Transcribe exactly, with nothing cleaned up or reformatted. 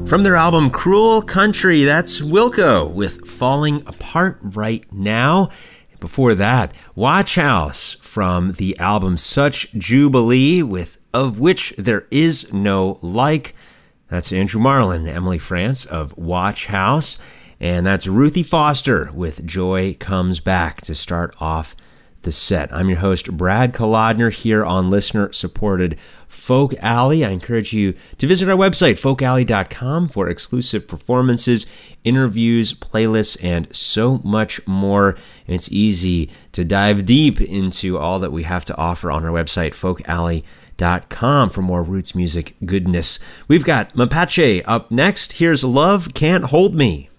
From their album Cruel Country, that's Wilco with Falling Apart Right Now. Before that, Watch House from the album Such Jubilee with Of Which There Is No Like. That's Andrew Marlin, Emily France of Watch House. And that's Ruthie Foster with Joy Comes Back to start off the set. I'm your host, Brad Kolodner, here on listener-supported Folk Alley. I encourage you to visit our website, folk alley dot com, for exclusive performances, interviews, playlists, and so much more. And it's easy to dive deep into all that we have to offer on our website, folk alley dot com, for more roots music goodness. We've got Mapache up next. Here's Love Can't Hold Me.